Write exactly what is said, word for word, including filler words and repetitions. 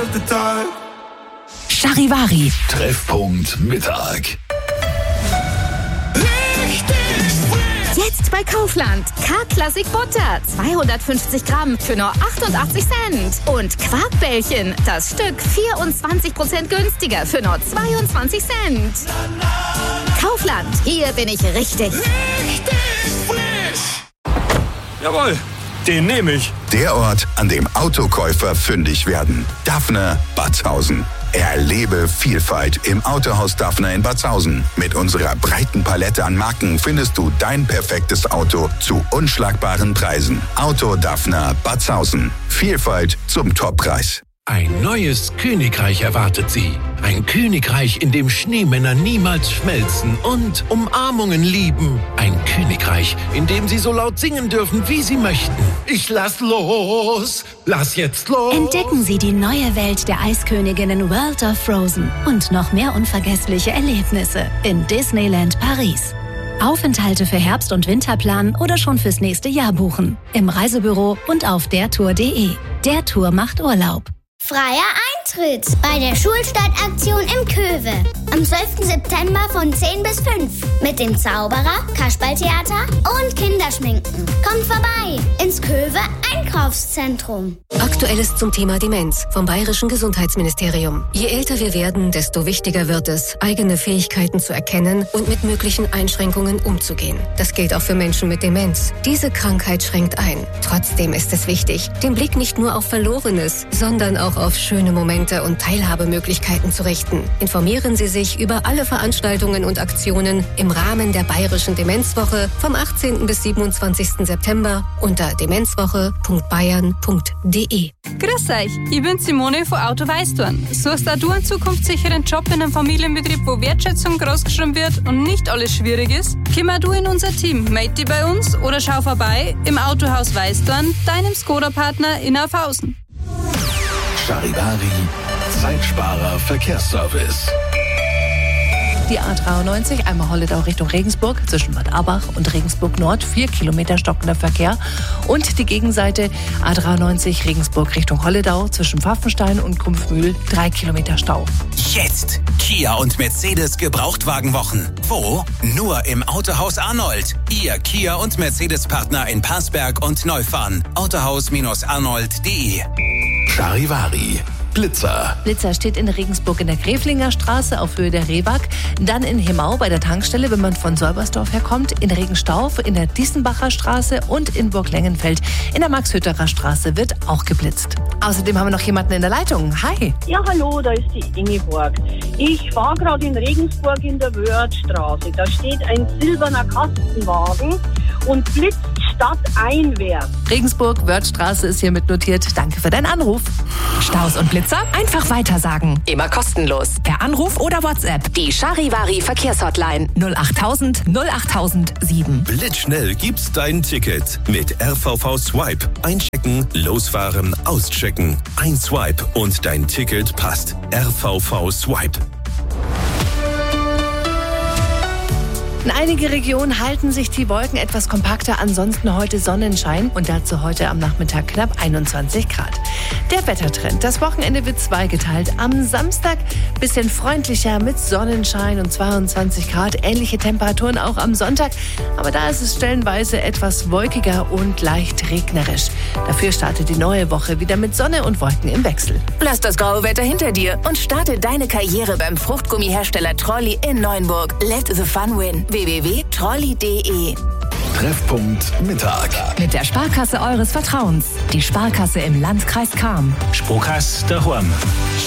the time. Charivari. Treffpunkt Mittag. Jetzt bei Kaufland. K-Classic Butter. zweihundertfünfzig Gramm für nur achtundachtzig Cent. Und Quarkbällchen. Das Stück vierundzwanzig Prozent günstiger für nur zweiundzwanzig Cent. Kaufland. Hier bin ich richtig. Richtig frisch. Jawohl, den nehme ich. Der Ort, an dem Autokäufer fündig werden. Daphne, Batzhausen. Erlebe Vielfalt im Autohaus Daphne in Batzhausen. Mit unserer breiten Palette an Marken findest du dein perfektes Auto zu unschlagbaren Preisen. Auto Daphne Batzhausen. Vielfalt zum Toppreis. Ein neues Königreich erwartet Sie. Ein Königreich, in dem Schneemänner niemals schmelzen und Umarmungen lieben. Ein Königreich, in dem Sie so laut singen dürfen, wie Sie möchten. Ich lass los, lass jetzt los. Entdecken Sie die neue Welt der Eisköniginnen World of Frozen und noch mehr unvergessliche Erlebnisse in Disneyland Paris. Aufenthalte für Herbst- und Winterplan oder schon fürs nächste Jahr buchen. Im Reisebüro und auf dertour punkt de. Der Tour macht Urlaub. Freier Eintritt bei der Schulstadtaktion im Köwe. Am zwölften September von zehn bis fünf. Mit dem Zauberer, Kasperltheater und Kinderschminken. Kommt vorbei ins Köwe Einkaufszentrum. Aktuelles zum Thema Demenz vom Bayerischen Gesundheitsministerium. Je älter wir werden, desto wichtiger wird es, eigene Fähigkeiten zu erkennen und mit möglichen Einschränkungen umzugehen. Das gilt auch für Menschen mit Demenz. Diese Krankheit schränkt ein. Trotzdem ist es wichtig, den Blick nicht nur auf Verlorenes, sondern auch auf schöne Momente und Teilhabemöglichkeiten zu richten. Informieren Sie sich über alle Veranstaltungen und Aktionen im Rahmen der Bayerischen Demenzwoche vom achtzehnten bis siebenundzwanzigsten September unter demenzwoche punkt bayern punkt de. Grüß euch, ich bin Simone von Auto Weißdorn. Suchst auch du einen zukunftssicheren Job in einem Familienbetrieb, wo Wertschätzung großgeschrieben wird und nicht alles schwierig ist? Komm auch du in unser Team, melde dich bei uns oder schau vorbei im Autohaus Weißdorn, deinem Skoda-Partner in Aufhausen. Charivari, Zeitsparer Verkehrsservice. Die A dreiundneunzig, einmal Holledau Richtung Regensburg, zwischen Bad Abbach und Regensburg Nord, vier Kilometer stockender Verkehr. Und die Gegenseite A dreiundneunzig Regensburg Richtung Holledau, zwischen Pfaffenstein und Kumpfmühl, drei Kilometer Stau. Jetzt Kia und Mercedes Gebrauchtwagenwochen. Wo? Nur im Autohaus Arnold. Ihr Kia und Mercedes-Partner in Passberg und Neufahren. autohaus arnold punkt de. Charivari. Blitzer. Blitzer steht in Regensburg in der Gräflinger Straße auf Höhe der Rehwag, dann in Hemau bei der Tankstelle, wenn man von Säubersdorf herkommt, in Regenstauf, in der Diessenbacher Straße und in Burg-Lengenfeld. In der Max-Hütterer Straße wird auch geblitzt. Außerdem haben wir noch jemanden in der Leitung. Hi. Ja, hallo, da ist die Ingeborg. Ich fahre gerade in Regensburg in der Wörthstraße. Da steht ein silberner Kastenwagen und blitzt stadteinwärts. Regensburg, Wörthstraße ist hiermit notiert. Danke für deinen Anruf. Staus und Blitzer? Einfach weitersagen. Immer kostenlos. Per Anruf oder WhatsApp. Die Charivari Verkehrshotline null achttausend null achttausend sieben. Blitzschnell gibt's dein Ticket mit R V V Swipe. Einchecken, losfahren, auschecken. Ein Swipe und dein Ticket passt. R V V Swipe. In einigen Regionen halten sich die Wolken etwas kompakter, ansonsten heute Sonnenschein und dazu heute am Nachmittag knapp einundzwanzig Grad. Der Wettertrend, das Wochenende wird zweigeteilt. Am Samstag bisschen freundlicher mit Sonnenschein und zweiundzwanzig Grad, ähnliche Temperaturen auch am Sonntag, aber da ist es stellenweise etwas wolkiger und leicht regnerisch. Dafür startet die neue Woche wieder mit Sonne und Wolken im Wechsel. Lass das graue Wetter hinter dir und starte deine Karriere beim Fruchtgummihersteller Trolli in Neuenburg. Let the fun win. w w w punkt trolli punkt de. Treffpunkt Mittag. Mit der Sparkasse eures Vertrauens. Die Sparkasse im Landkreis Cham. Sparkasse daheim.